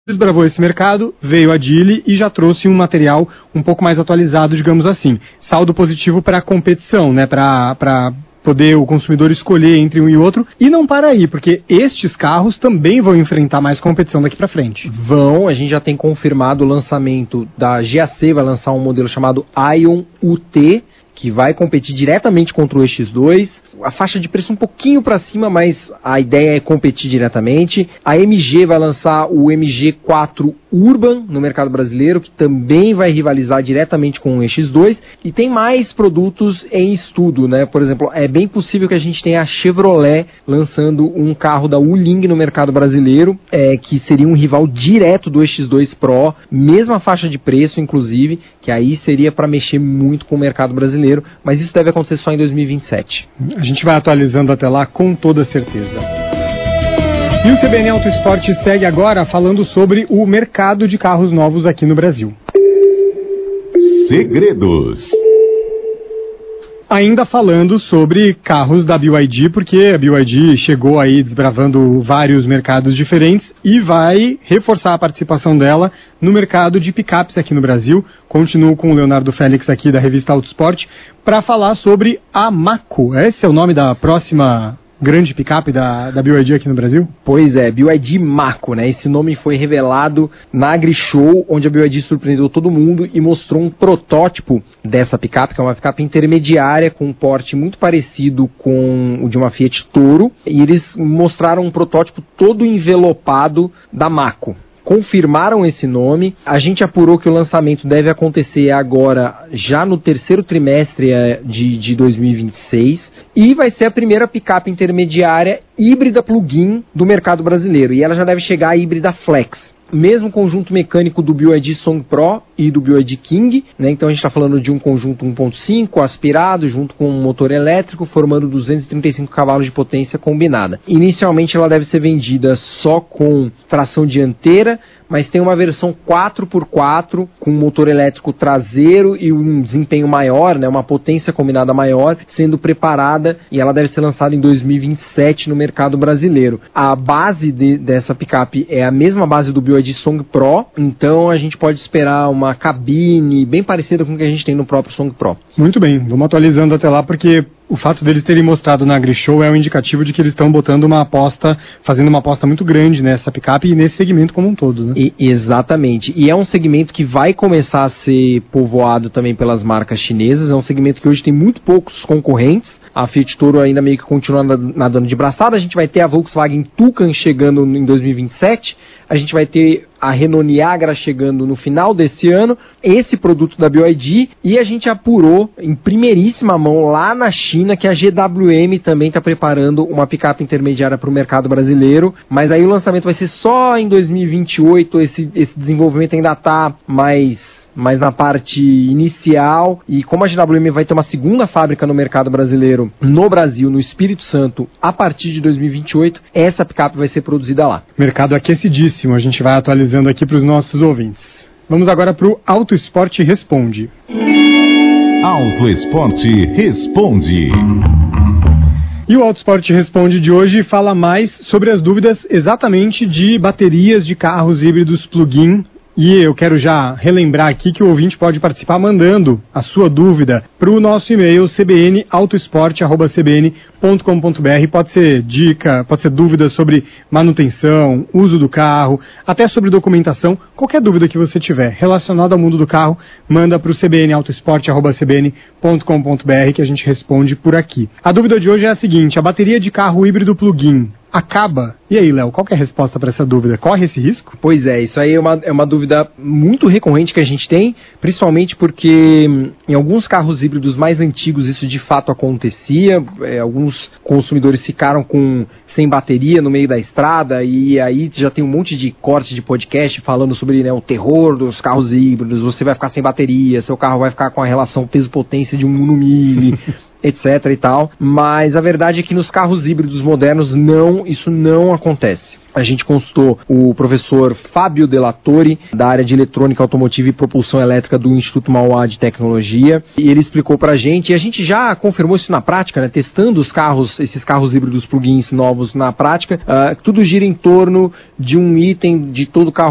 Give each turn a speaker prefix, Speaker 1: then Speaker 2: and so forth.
Speaker 1: Desbravou esse mercado, veio a Geely e já trouxe um material um pouco mais atualizado, digamos assim. Saldo positivo para a competição, né? Para poder o consumidor escolher entre um e outro. E não para aí, porque estes carros também vão enfrentar mais competição daqui para frente.
Speaker 2: A gente já tem confirmado o lançamento da GAC, vai lançar um modelo chamado Ion UT, que vai competir diretamente contra o EX2. A faixa de preço um pouquinho para cima, mas a ideia é competir diretamente. A MG vai lançar o MG4 Urban no mercado brasileiro, que também vai rivalizar diretamente com o EX2. E tem mais produtos em estudo, né? Por exemplo, é bem possível que a gente tenha a Chevrolet lançando um carro da Wuling no mercado brasileiro, que seria um rival direto do EX2 Pro, mesma faixa de preço, inclusive, que aí seria para mexer muito com o mercado brasileiro, mas isso deve acontecer só em 2027.
Speaker 1: A gente vai atualizando até lá com toda certeza. E o CBN Auto Esporte segue agora falando sobre o mercado de carros novos aqui no Brasil.
Speaker 3: Segredos.
Speaker 1: Ainda falando sobre carros da BYD, porque a BYD chegou aí desbravando vários mercados diferentes e vai reforçar a participação dela no mercado de picapes aqui no Brasil. Continuo com o Leonardo Félix aqui da revista Auto Esporte para falar sobre a Mako. Esse é o nome da próxima grande picape da BYD aqui no Brasil?
Speaker 2: Pois é, BYD Mako, né? Esse nome foi revelado na AgriShow, onde a BYD surpreendeu todo mundo e mostrou um protótipo dessa picape, que é uma picape intermediária com um porte muito parecido com o de uma Fiat Toro, e eles mostraram um protótipo todo envelopado da Mako. Confirmaram esse nome, a gente apurou que o lançamento deve acontecer agora, já no terceiro trimestre de 2026, e vai ser a primeira picape intermediária híbrida plug-in do mercado brasileiro, e ela já deve chegar à híbrida flex. Mesmo conjunto mecânico do BYD Song Pro e do BYD King, né? Então a gente está falando de um conjunto 1.5 aspirado junto com um motor elétrico, formando 235 cavalos de potência combinada. Inicialmente ela deve ser vendida só com tração dianteira, mas tem uma versão 4x4 com motor elétrico traseiro e um desempenho maior, né? Uma potência combinada maior, sendo preparada, e ela deve ser lançada em 2027 no mercado brasileiro. A base dessa picape é a mesma base do BYD Song Pro, então a gente pode esperar uma cabine bem parecida com o que a gente tem no próprio Song Pro.
Speaker 1: Muito bem, vamos atualizando até lá, porque o fato deles terem mostrado na AgriShow é um indicativo de que eles estão botando uma aposta, fazendo uma aposta muito grande nessa picape e nesse segmento como um todo, né?
Speaker 2: Exatamente. E é um segmento que vai começar a ser povoado também pelas marcas chinesas. É um segmento que hoje tem muito poucos concorrentes. A Fiat Toro ainda meio que continua nadando de braçada. A gente vai ter a Volkswagen Toucan chegando em 2027. A gente vai ter a Renault Niagara chegando no final desse ano, esse produto da BYD, e a gente apurou em primeiríssima mão lá na China que a GWM também está preparando uma picape intermediária para o mercado brasileiro, mas aí o lançamento vai ser só em 2028, esse desenvolvimento ainda está mais na parte inicial, e como a GWM vai ter uma segunda fábrica no mercado brasileiro, no Brasil, no Espírito Santo, a partir de 2028, essa picape vai ser produzida lá.
Speaker 1: Mercado aquecidíssimo, a gente vai atualizando aqui para os nossos ouvintes. Vamos agora para o Auto Esporte Responde.
Speaker 3: Auto Esporte Responde.
Speaker 1: E o Auto Esporte Responde de hoje fala mais sobre as dúvidas exatamente de baterias de carros híbridos plug-in. E eu quero já relembrar aqui que o ouvinte pode participar mandando a sua dúvida para o nosso e-mail cbnautoesporte@cbn.com.br. Pode ser dica, pode ser dúvida sobre manutenção, uso do carro, até sobre documentação. Qualquer dúvida que você tiver relacionada ao mundo do carro, manda para o cbnautoesporte@cbn.com.br que a gente responde por aqui. A dúvida de hoje é a seguinte: a bateria de carro híbrido plug-in acaba? E aí, Léo, qual que é a resposta para essa dúvida? Corre esse risco?
Speaker 2: Pois é, isso aí é uma dúvida muito recorrente que a gente tem, principalmente porque em alguns carros híbridos mais antigos isso de fato acontecia, alguns consumidores ficaram sem bateria no meio da estrada, e aí já tem um monte de corte de podcast falando sobre, né, o terror dos carros híbridos, você vai ficar sem bateria, seu carro vai ficar com a relação peso-potência de 1 no 1000, etc e tal, mas a verdade é que nos carros híbridos modernos isso não acontece. A gente consultou o professor Fábio Delatorre, da área de eletrônica automotiva e propulsão elétrica do Instituto Mauá de Tecnologia, e ele explicou pra gente, e a gente já confirmou isso na prática, né, testando esses carros híbridos plug-ins novos na prática, tudo gira em torno de um item de todo carro